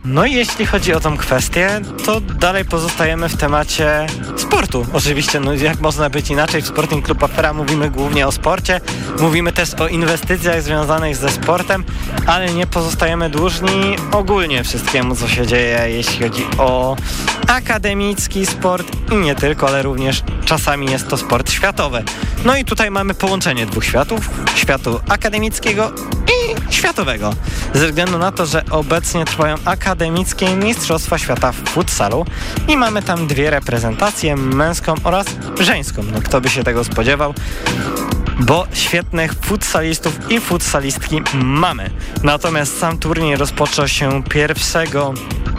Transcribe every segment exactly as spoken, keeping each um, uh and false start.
No i jeśli chodzi o tą kwestię, to dalej pozostajemy w temacie sportu. Oczywiście, no jak można być inaczej, w Sporting Club Afera mówimy głównie o sporcie, mówimy też o inwestycjach związanych ze sportem, ale nie pozostajemy dłużni ogólnie wszystkiemu, co się dzieje, jeśli chodzi o akademicki sport i nie tylko, ale również czasami jest to sport światowy. No i tutaj mamy połączenie dwóch światów, światu akademickiego i światowego. Ze względu na to, że obecnie trwają akademickie Mistrzostwa Świata w futsalu i mamy tam dwie reprezentacje, męską oraz żeńską. No kto by się tego spodziewał? Bo świetnych futsalistów i futsalistki mamy. Natomiast sam turniej rozpoczął się pierwszego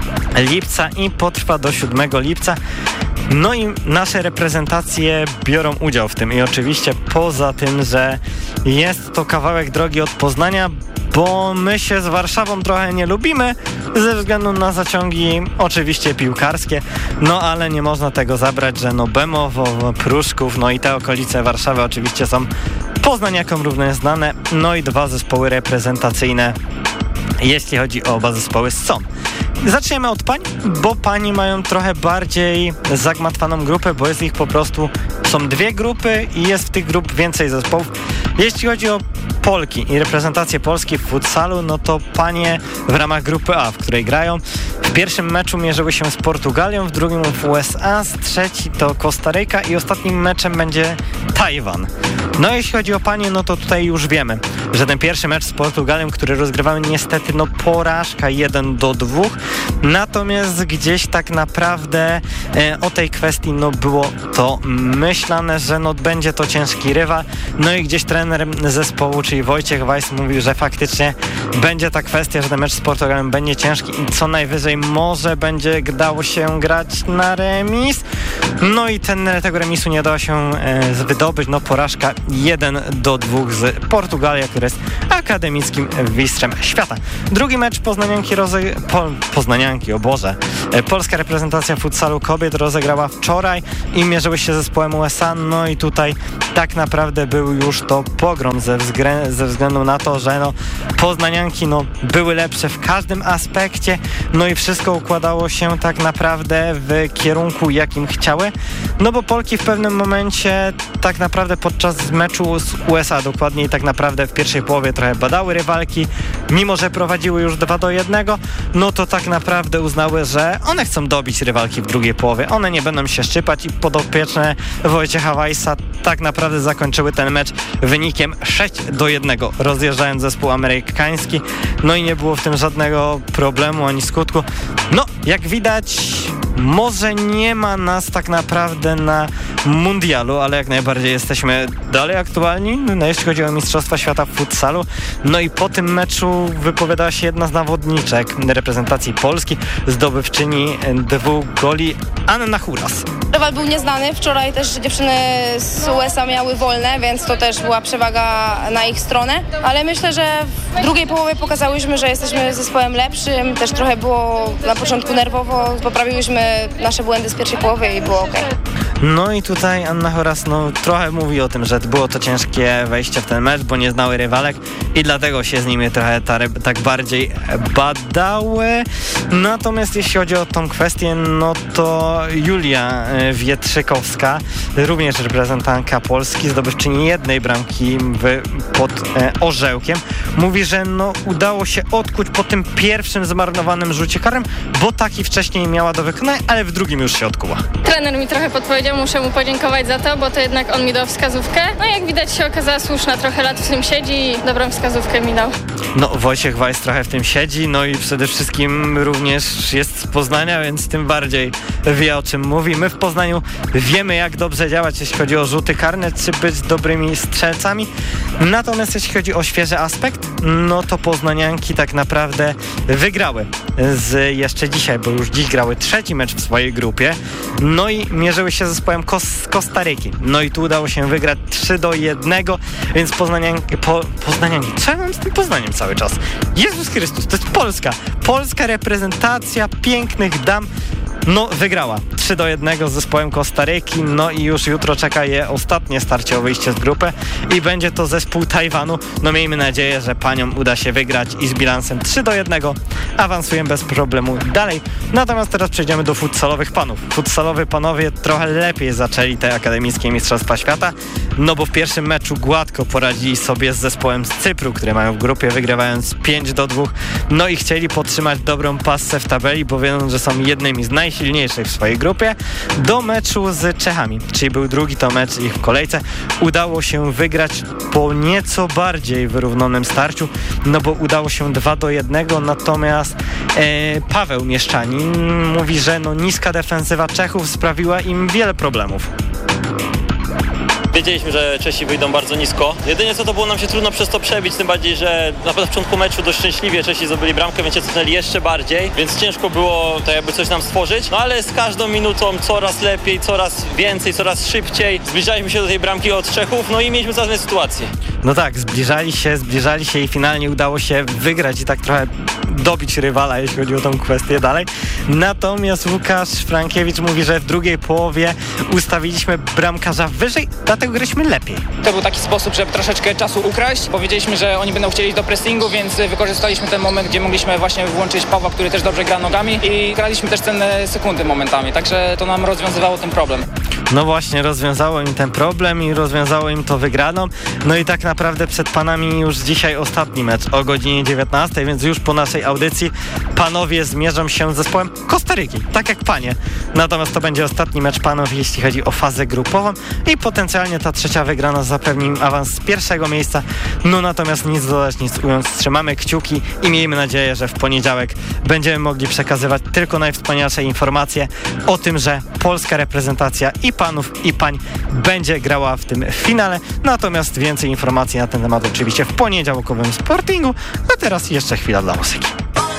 lipca i potrwa do siódmego lipca. No i nasze reprezentacje biorą udział w tym i oczywiście poza tym, że jest to kawałek drogi od Poznania, bo my się z Warszawą trochę nie lubimy ze względu na zaciągi oczywiście piłkarskie, no ale nie można tego zabrać, że no Bemowo, Pruszków, no i te okolice Warszawy oczywiście są poznaniakom również znane, no i dwa zespoły reprezentacyjne, jeśli chodzi o oba zespoły są. Zaczniemy od pań, bo panie mają trochę bardziej zagmatwaną grupę, bo jest ich po prostu, są dwie grupy i jest w tych grup więcej zespołów. Jeśli chodzi o Polki i reprezentację Polski w futsalu, no to panie w ramach grupy A, w której grają, w pierwszym meczu mierzyły się z Portugalią, w drugim w U S A, z trzeci to Kostaryka i ostatnim meczem będzie Tajwan. No jeśli chodzi o panie, no to tutaj już wiemy, że ten pierwszy mecz z Portugalią, który rozgrywamy, niestety no porażka jeden do dwóch, natomiast gdzieś tak naprawdę e, o tej kwestii no było to myślane, że no będzie to ciężki rywal, no i gdzieś trener zespołu, czyli Wojciech Weiss mówił, że faktycznie będzie ta kwestia, że ten mecz z Portugalią będzie ciężki i co najwyżej może będzie dało się grać na remis, no i ten, tego remisu nie dało się e, wydobyć, no porażka jeden do dwóch z Portugalią, który jest akademickim mistrzem świata. Drugi mecz poznanianki, roze... po... poznanianki, o Boże. Polska reprezentacja futsalu kobiet rozegrała wczoraj i mierzyły się z zespołem U S A, no i tutaj tak naprawdę był już to pogrom ze, wzgrę... ze względu na to, że no, poznanianki no, były lepsze w każdym aspekcie, no i wszystko układało się tak naprawdę w kierunku, jakim chciały, no bo Polki w pewnym momencie tak naprawdę podczas meczu z U S A, dokładniej tak naprawdę w pierwszej połowie trochę badały rywalki, mimo że prowadziły już dwa do jednego, no to tak naprawdę uznały, że one chcą dobić rywalki w drugiej połowie, one nie będą się szczypać i podopieczne Wojciecha Weissa tak naprawdę zakończyły ten mecz wynikiem sześć do jednego, rozjeżdżając zespół amerykański, no i nie było w tym żadnego problemu ani skutku. No, jak widać, może nie ma nas tak naprawdę na mundialu, ale jak najbardziej jesteśmy dalej aktualni, no jeśli chodzi o Mistrzostwa Świata w futsalu. No i po tym meczu wypowiadała się jedna z zawodniczek reprezentacji Polski, zdobywczyni dwóch goli, Anna Huras. Rywal był nieznany, wczoraj też dziewczyny z U S A miały wolne, więc to też była przewaga na ich stronę, ale myślę, że w drugiej połowie pokazałyśmy, że jesteśmy zespołem lepszym, też trochę było na początku nerwowo, poprawiłyśmy nasze błędy z pierwszej połowy i było okej. No i tutaj Anna Horas no, trochę mówi o tym, że było to ciężkie wejście w ten mecz, bo nie znały rywalek i dlatego się z nimi trochę ta, tak bardziej badały. Natomiast jeśli chodzi o tą kwestię, no to Julia Wietrzykowska, również reprezentantka Polski, zdobywczyni jednej bramki w, pod e, Orzełkiem, mówi, że no, udało się odkuć po tym pierwszym zmarnowanym rzucie karnym, bo taki wcześniej miała do wykonania, ale w drugim już się odkuła. Trener mi trochę podpowiedział, muszę mu podziękować za to, bo to jednak on mi dał wskazówkę. No jak widać się okazała słuszna, trochę lat w tym siedzi i dobrą wskazówkę mi dał. No Wojciech Weiss trochę w tym siedzi, no i przede wszystkim również jest z Poznania, więc tym bardziej wie, o czym mówi. My w Poznaniu wiemy, jak dobrze działać, jeśli chodzi o rzuty karne, czy być dobrymi strzelcami. Natomiast jeśli chodzi o świeży aspekt, no to poznanianki tak naprawdę wygrały z jeszcze dzisiaj, bo już dziś grały trzeci mecz w swojej grupie, no i mierzyły się z zespołem Kos- Kostaryki. No i tu udało się wygrać trzy do jednego, więc poznanianki, po, poznanianki, co ja mam z tym Poznaniem cały czas? Jezus Chrystus, to jest Polska. Polska reprezentacja pięknych dam no wygrała trzy do jednego z zespołem Kostaryki, no i już jutro czeka je ostatnie starcie o wyjście z grupy i będzie to zespół Tajwanu. No miejmy nadzieję, że paniom uda się wygrać i z bilansem trzy do jednego awansują bez problemu dalej. Natomiast teraz przejdziemy do futsalowych panów. Futsalowi panowie trochę lepiej zaczęli te akademickie Mistrzostwa Świata, no bo w pierwszym meczu gładko poradzili sobie z zespołem z Cypru, który mają w grupie, wygrywając pięć do dwóch, no i chcieli podtrzymać dobrą passę w tabeli, bo wiedzą, że są jednymi z najsilniejszych w swojej grupie, do meczu z Czechami, czyli był drugi to mecz ich w kolejce. Udało się wygrać po nieco bardziej wyrównanym starciu, no bo udało się dwa do jednego, natomiast e, Paweł Mieszczanin mówi, że no niska defensywa Czechów sprawiła im wiele problemów. Wiedzieliśmy, że Czesi wyjdą bardzo nisko. Jedynie co to było nam się trudno przez to przebić, tym bardziej, że na początku meczu dość szczęśliwie Czesi zdobyli bramkę, więc się cofnęli jeszcze bardziej, więc ciężko było tak jakby coś nam stworzyć. No ale z każdą minutą coraz lepiej, coraz więcej, coraz szybciej zbliżaliśmy się do tej bramki od Czechów, no i mieliśmy coraz więcej sytuacji. No tak, zbliżali się, zbliżali się i finalnie udało się wygrać i tak trochę dobić rywala, jeśli chodzi o tą kwestię dalej. Natomiast Łukasz Frankiewicz mówi, że w drugiej połowie ustawiliśmy bramkarza wyżej, dlatego graliśmy lepiej. To był taki sposób, żeby troszeczkę czasu ukraść. Powiedzieliśmy, że oni będą chcieli iść do pressingu, więc wykorzystaliśmy ten moment, gdzie mogliśmy właśnie włączyć Pawła, który też dobrze gra nogami i graliśmy też cenne sekundy momentami, także to nam rozwiązywało ten problem. No właśnie, rozwiązało im ten problem i rozwiązało im to wygraną. No i tak naprawdę przed panami już dzisiaj ostatni mecz o godzinie dziewiętnastej, więc już po naszej audycji panowie zmierzą się z zespołem Kostaryki, tak jak panie. Natomiast to będzie ostatni mecz panów, jeśli chodzi o fazę grupową i potencjalnie ta trzecia wygrana zapewni im awans z pierwszego miejsca. No natomiast nic dodać, nic ując, trzymamy kciuki i miejmy nadzieję, że w poniedziałek będziemy mogli przekazywać tylko najwspanialsze informacje o tym, że polska reprezentacja i panów i pań będzie grała w tym finale. Natomiast więcej informacji na ten temat oczywiście w poniedziałkowym Sportingu. A teraz jeszcze chwila dla muzyki.